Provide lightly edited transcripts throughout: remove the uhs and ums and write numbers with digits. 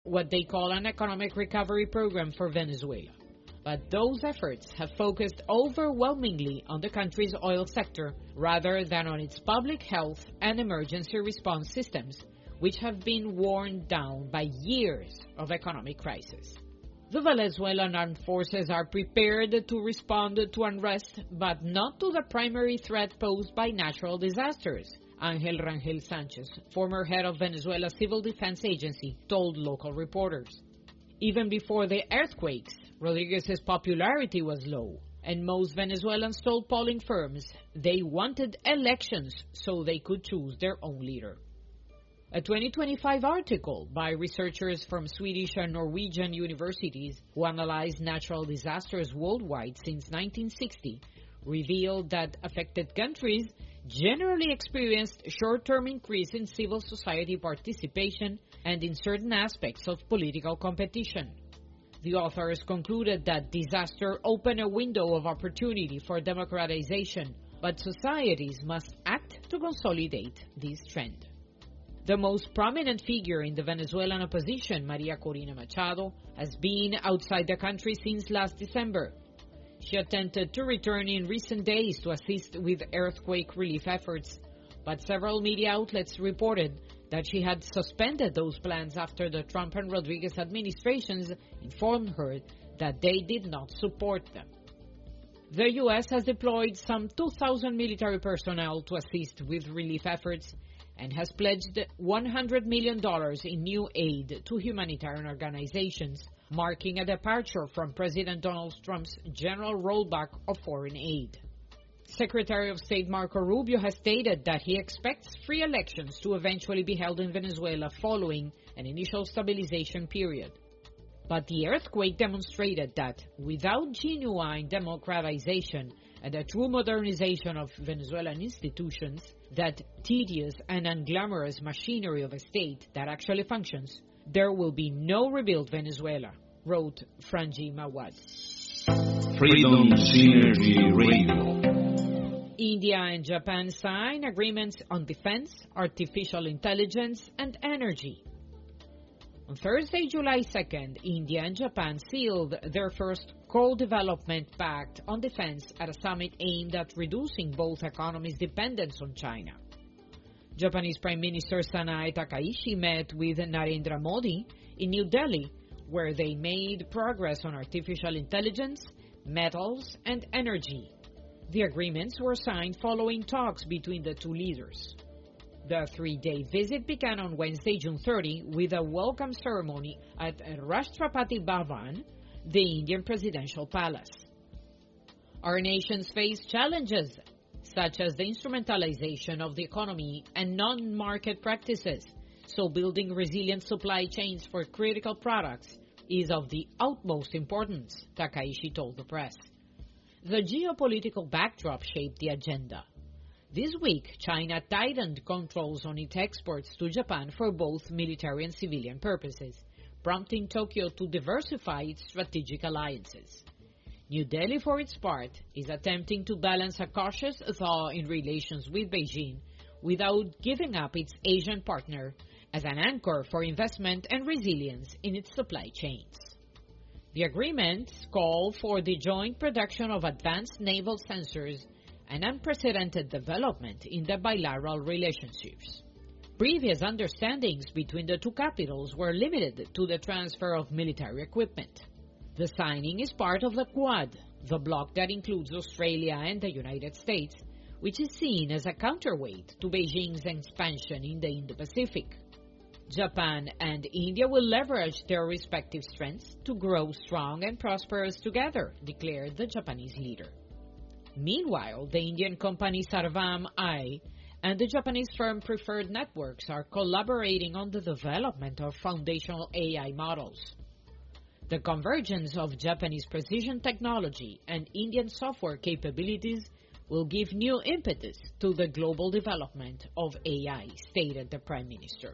what they call an economic recovery program for Venezuela. But those efforts have focused overwhelmingly on the country's oil sector rather than on its public health and emergency response systems, which have been worn down by years of economic crisis. The Venezuelan armed forces are prepared to respond to unrest, but not to the primary threat posed by natural disasters, Ángel Rangel Sánchez, former head of Venezuela's Civil Defense Agency, told local reporters. Even before the earthquakes, Rodriguez's popularity was low, and most Venezuelans told polling firms they wanted elections so they could choose their own leader. A 2025 article by researchers from Swedish and Norwegian universities who analyzed natural disasters worldwide since 1960 revealed that affected countries generally experienced short-term increase in civil society participation and in certain aspects of political competition. The authors concluded that disaster opened a window of opportunity for democratization, but societies must act to consolidate this trend. The most prominent figure in the Venezuelan opposition, Maria Corina Machado, has been outside the country since last December. She attempted to return in recent days to assist with earthquake relief efforts, but several media outlets reported that she had suspended those plans after the Trump and Rodriguez administrations informed her that they did not support them. The U.S. has deployed some 2,000 military personnel to assist with relief efforts and has pledged $100 million in new aid to humanitarian organizations, marking a departure from President Donald Trump's general rollback of foreign aid. Secretary of State Marco Rubio has stated that he expects free elections to eventually be held in Venezuela following an initial stabilization period. But the earthquake demonstrated that without genuine democratization and a true modernization of Venezuelan institutions, that tedious and unglamorous machinery of a state that actually functions, there will be no rebuilt Venezuela, wrote Franji Mawad. Freedom Synergy Radio. India and Japan sign agreements on defense, artificial intelligence, and energy. On Thursday, July 2nd, India and Japan sealed their first co-development pact on defense at a summit aimed at reducing both economies' dependence on China. Japanese Prime Minister Sanae Takaishi met with Narendra Modi in New Delhi, where they made progress on artificial intelligence, metals, and energy. The agreements were signed following talks between the two leaders. The three-day visit began on Wednesday, June 30, with a welcome ceremony at Rashtrapati Bhavan, the Indian presidential palace. Our nations face challenges, such as the instrumentalization of the economy and non-market practices, so building resilient supply chains for critical products is of the utmost importance, Takaishi told the press. The geopolitical backdrop shaped the agenda. This week, China tightened controls on its exports to Japan for both military and civilian purposes, prompting Tokyo to diversify its strategic alliances. New Delhi, for its part, is attempting to balance a cautious thaw in relations with Beijing without giving up its Asian partner as an anchor for investment and resilience in its supply chains. The agreements call for the joint production of advanced naval sensors, an unprecedented development in the bilateral relationships. Previous understandings between the two capitals were limited to the transfer of military equipment. The signing is part of the Quad, the bloc that includes Australia and the United States, which is seen as a counterweight to Beijing's expansion in the Indo-Pacific. Japan and India will leverage their respective strengths to grow strong and prosperous together, declared the Japanese leader. Meanwhile, the Indian company Sarvam AI and the Japanese firm Preferred Networks are collaborating on the development of foundational AI models. The convergence of Japanese precision technology and Indian software capabilities will give new impetus to the global development of AI, stated the Prime Minister.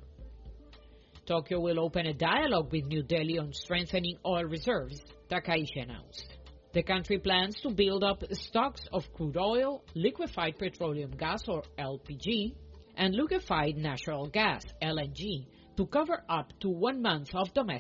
Tokyo will open a dialogue with New Delhi on strengthening oil reserves, Takaishi announced. The country plans to build up stocks of crude oil, liquefied petroleum gas or LPG, and liquefied natural gas, LNG, to cover up to 1 month of domestic